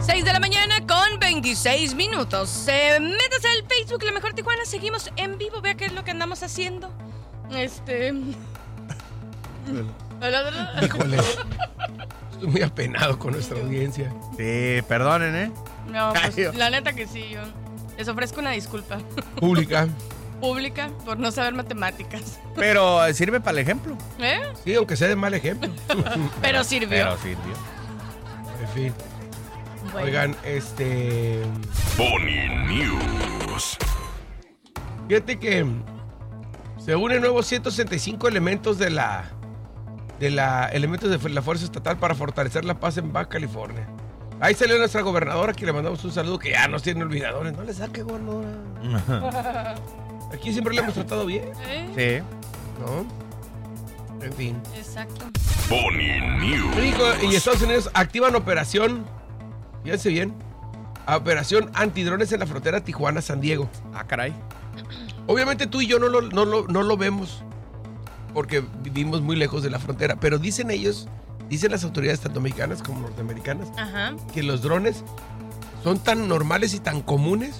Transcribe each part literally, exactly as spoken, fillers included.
seis de la mañana con veintiséis minutos. Eh, métase al Facebook, La Mejor Tijuana. Seguimos en vivo. Vea qué es lo que andamos haciendo. Este... Híjole. Estoy muy apenado con nuestra audiencia. Sí, perdonen, ¿eh? No, pues la neta que sí, yo les ofrezco una disculpa. Pública. Pública por no saber matemáticas. Pero sirve para el ejemplo. ¿Eh? Sí, aunque sea de mal ejemplo. Pero sirvió. Pero sirvió. En fin. Bueno. Oigan, este... Pony News. Fíjate que se unen nuevos ciento sesenta y cinco elementos de la... de la elementos de la Fuerza Estatal para fortalecer la paz en Baja California. Ahí salió nuestra gobernadora, que le mandamos un saludo, que ya nos tiene olvidadores. No le saque, gobernadora. Aquí siempre le hemos tratado bien. ¿Eh? Sí. ¿No? En fin. Exacto. Pony News. México y Estados Unidos activan operación, fíjense bien, operación antidrones en la frontera Tijuana-San Diego. Ah, caray. Obviamente tú y yo no lo, no lo, no lo vemos, porque vivimos muy lejos de la frontera, pero dicen ellos, dicen las autoridades tanto mexicanas como norteamericanas, Ajá. que los drones son tan normales y tan comunes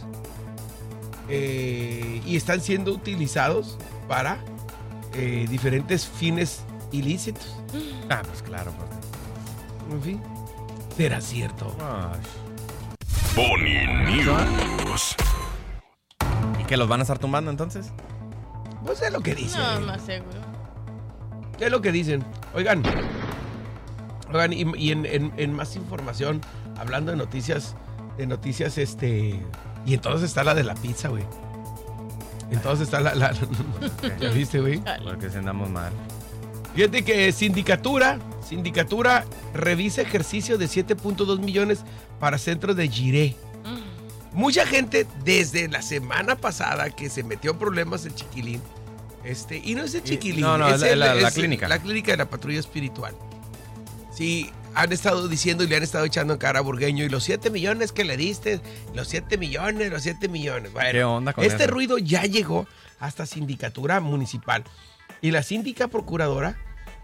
eh, y están siendo utilizados para eh, diferentes fines ilícitos. Ah, pues claro. Pues. En fin, ¿será cierto? Ay. Pony News. ¿Y que los van a estar tumbando entonces? Pues es lo que dicen. No, más seguro. Es lo que dicen. Oigan, oigan, y, y en, en, en más información, hablando de noticias, de noticias, este, y entonces está la de la pizza, güey. Entonces está la, la ¿ya viste, güey? Porque si andamos mal. Fíjate que Sindicatura, Sindicatura revisa ejercicio de siete punto dos millones para centros de Jiré. Mucha gente desde la semana pasada que se metió en problemas el Chiquilín. Este, y no es el Chiquilín, no, no, es la, el, la, la es clínica. La clínica de la patrulla espiritual. Sí, han estado diciendo y le han estado echando en cara a Burgueño. Y los siete millones que le diste, los siete millones, los siete millones. Bueno, ¿qué onda con este eso? ruido ya llegó hasta Sindicatura Municipal. Y la síndica procuradora,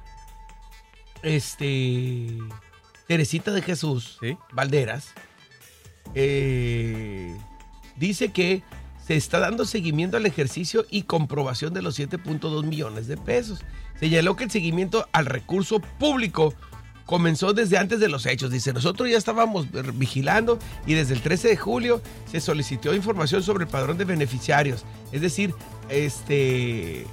este, Teresita de Jesús, ¿sí? Valderas, eh, dice que se está dando seguimiento al ejercicio y comprobación de los siete punto dos millones de pesos. Señaló que el seguimiento al recurso público comenzó desde antes de los hechos. Dice, nosotros ya estábamos vigilando y desde el trece de julio se solicitó información sobre el padrón de beneficiarios. Es decir, este...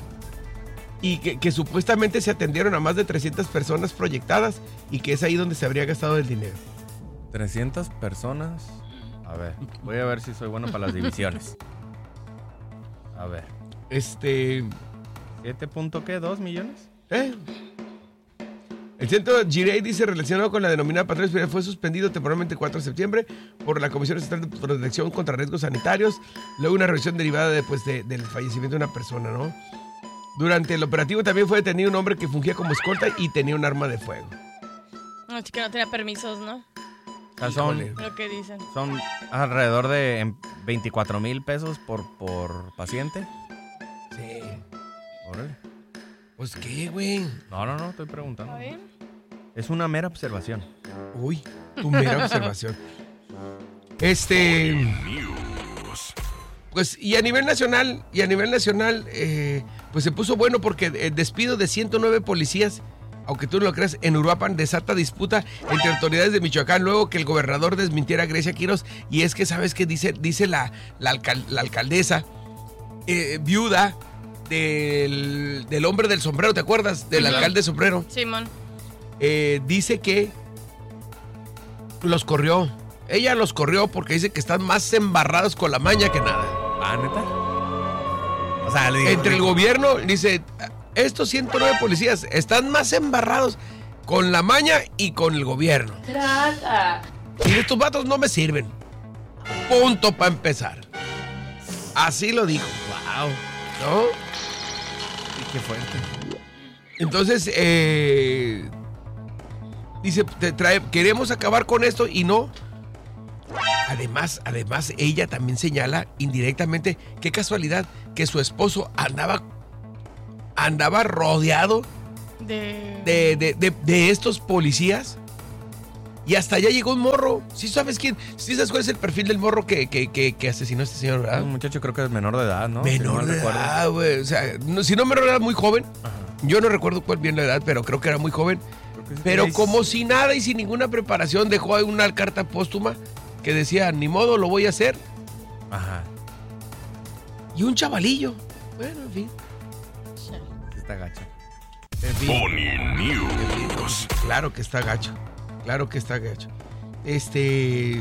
y que, que supuestamente se atendieron a más de trescientas personas proyectadas y que es ahí donde se habría gastado el dinero. trescientas personas. A ver, voy a ver si soy bueno para las divisiones. A ver. Este... ¿siete punto qué? ¿dos millones? ¿Eh? El centro Jirey dice relacionado con la denominada patrulla espiritual fue suspendido temporalmente el cuatro de septiembre por la Comisión Estatal de Protección contra Riesgos Sanitarios, luego una revisión derivada después de, del fallecimiento de una persona, ¿no? Durante el operativo también fue detenido un hombre que fungía como escolta y tenía un arma de fuego. No, chica, no tenía permisos, ¿no? O sea, son, Lo que dicen. son alrededor de veinticuatro mil pesos por, por paciente. Sí. Órale. Pues qué, güey. No, no, no, estoy preguntando. ¿Está bien? Es una mera observación. Uy, tu mera observación. Este... News. Pues, y a nivel nacional, y a nivel nacional, eh, pues se puso bueno porque el despido de ciento nueve policías, aunque tú no lo creas, en Uruapan desata disputa entre autoridades de Michoacán luego que el gobernador desmintiera a Grecia Quiroz. Y es que, ¿sabes qué dice? Dice la, la, alcal, la alcaldesa, eh, viuda del, del hombre del sombrero, ¿te acuerdas? Del Uh-huh. alcalde sombrero. Simón. Eh, dice que los corrió. Ella los corrió porque dice que están más embarrados con la maña que nada. ¿Ah, neta? O sea, le digo, Entre el gobierno, dice, estos ciento nueve policías están más embarrados con la maña y con el gobierno. Trata. Y estos vatos no me sirven. Punto para empezar. Así lo dijo. Wow. ¿No? Qué fuerte. Entonces, eh, dice, te trae, queremos acabar con esto y no. Además, además, ella también señala indirectamente, qué casualidad, que su esposo andaba, andaba rodeado De... de, de, de, de estos policías Y hasta allá llegó un morro. ¿Sí sabes quién? ¿Sí sabes cuál es el perfil del morro que, que, que, que asesinó a este señor, verdad? Un muchacho creo que es menor de edad, ¿no? Menor Si no de recuerdo. edad, güey. O sea, no, si no menor de edad, muy joven. Ajá. Yo no recuerdo cuál bien la edad, pero creo que era muy joven. Creo que sí Pero traes- como si nada y sin ninguna preparación, dejó ahí una carta póstuma que decía, ni modo, lo voy a hacer. Ajá. Y un chavalillo. Bueno, en fin. Sí está gacho. En fin. Pony En fin, News. pues, claro que está gacho. Claro que está gacho. Este.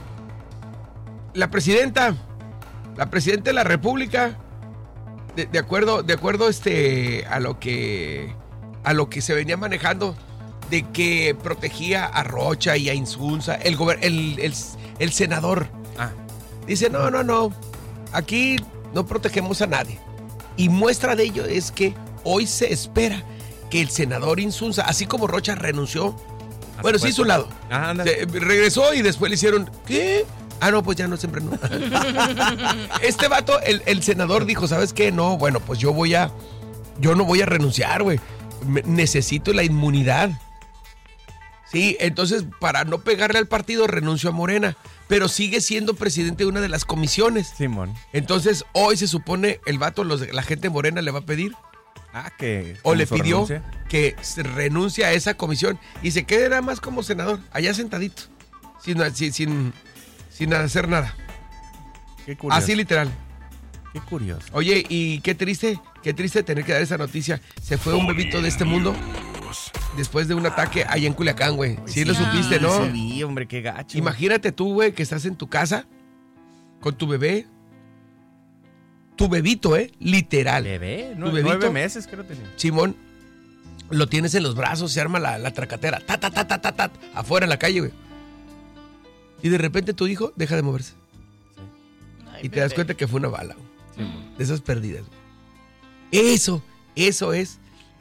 La presidenta. La presidenta de la República. De, de acuerdo, de acuerdo este, a lo que. A lo que se venía manejando. De que protegía a Rocha y a Insunza. El, gober- el, el, el senador. Ah, Dice, no, no, no. Aquí no protegemos a nadie. Y muestra de ello es que hoy se espera que el senador Insunza, así como Rocha renunció, ¿a bueno, su sí hizo un puesto? lado. Ah, anda. Se- regresó y después le hicieron, ¿qué? Ah, no, pues ya no, siempre no. Este vato, el, el senador dijo, ¿sabes qué? No, bueno, pues yo voy a, yo no voy a renunciar, güey. Me- Necesito la inmunidad. Sí, entonces para no pegarle al partido renunció a Morena, pero sigue siendo presidente de una de las comisiones. Simón. Entonces hoy se supone el vato, los, la gente de Morena le va a pedir Ah, que... o le su pidió renuncia. que se renuncie a esa comisión y se quede nada más como senador, allá sentadito, sin, sin, sin, sin hacer nada. Qué curioso. Así literal. Qué curioso. Oye, y qué triste, qué triste tener que dar esa noticia. Se fue un bebito de este mundo después de un ataque allá en Culiacán, güey. Sí lo sí. supiste, Ah, ¿no? Sí, vi, hombre, qué gacho. Imagínate tú, güey, que estás en tu casa con tu bebé. Tu bebito, ¿eh? Literal. Bebé, ¿Tu ¿no? bebito? Nueve meses creo que tenía. Simón, lo tienes en los brazos, se arma la, la tracatera. Ta, ta, ta, ta, ta, ta, afuera en la calle, güey. Y de repente tu hijo deja de moverse. Ay, Y te das bebé. cuenta que fue una bala, güey. Simón. De esas perdidas. Güey. Eso, eso es.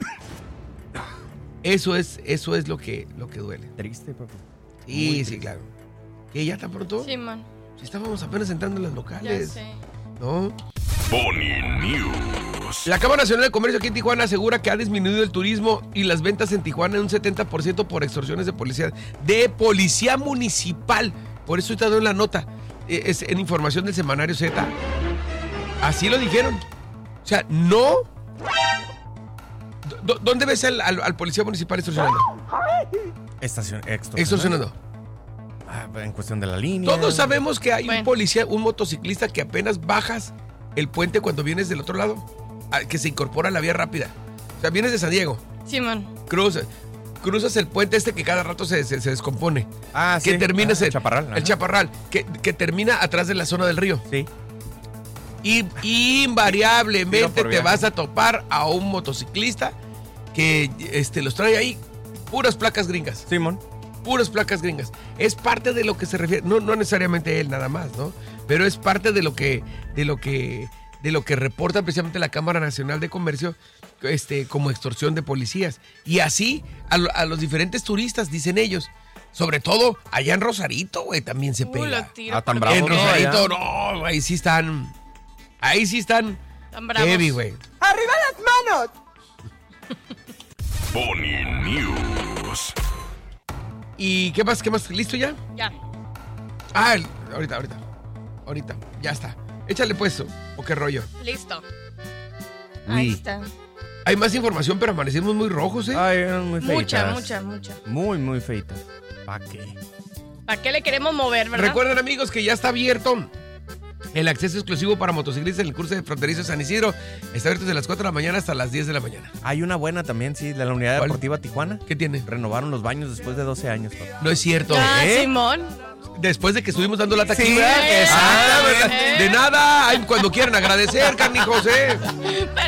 Eso es, eso es lo que, lo que duele. Triste, papá. Sí, Muy sí, triste. claro. ¿Que ya tan pronto? Simón, Si estábamos apenas entrando en las ya locales. sé. ¿No? Pony News. La Cámara Nacional de Comercio aquí en Tijuana asegura que ha disminuido el turismo y las ventas en Tijuana en un setenta por ciento por extorsiones de policía, de policía municipal. Por eso estoy dando en la nota. Eh, Es en información del semanario Z. Así lo dijeron. O sea, no. D- ¿Dónde ves al, al- al policía municipal extorsionando? Estación, extorsionando. Extorsionando. Ah, en cuestión de la línea. Todos sabemos que hay Bueno. un policía, un motociclista que apenas bajas el puente cuando vienes del otro lado, a- que se incorpora a la vía rápida. O sea, vienes de San Diego, Simón. cruzas, cruzas el puente este que cada rato se, se- se descompone. Ah, sí. Que terminas Ah, el Chaparral. el ajá. chaparral, que, que termina atrás de la zona del río. Sí. Y invariablemente Tiro por te viaje. vas a topar a un motociclista que este, los trae ahí puras placas gringas. Simón. Puras placas gringas. Es parte de lo que se refiere, no, no necesariamente él nada más, ¿no? Pero es parte de lo que, de lo que, de lo que reporta precisamente la Cámara Nacional de Comercio, este, como extorsión de policías. Y así a, lo- a los diferentes turistas, dicen ellos. Sobre todo allá en Rosarito, güey, también se Uh, pega. lo tiro Ah, tan por bravo, En donde ¿no? sea. Rosarito, no, ahí sí están. Ahí sí están Tan bravos. heavy, güey. Pony News. ¿Y qué más? ¿Qué más? ¿Listo ya? Ya. Ah, el- ahorita, ahorita. Ahorita, ya está. Échale puesto. ¿O qué rollo? Listo. Uy. Ahí está. Hay más información, pero amanecimos muy rojos, ¿eh? Ay, eran muy feitas. Mucha, mucha, mucha. Muy, muy feitas. ¿Para qué? ¿Para qué le queremos mover, verdad? Recuerden, amigos, que ya está abierto el acceso exclusivo para motociclistas en el curso de fronterizo de San Isidro. Está abierto desde las cuatro de la mañana hasta las diez de la mañana. Hay una buena también, sí, de la Unidad ¿Cuál? Deportiva Tijuana. ¿Qué tiene? Renovaron los baños después de doce años, papá. No es cierto. Ah, ¿eh? Simón. Después de que estuvimos dando lata aquí, Sí, ¿verdad? exactamente. Ah, ¿verdad? De nada. Ay, cuando quieran agradecer, carnijos, ¿eh? Pero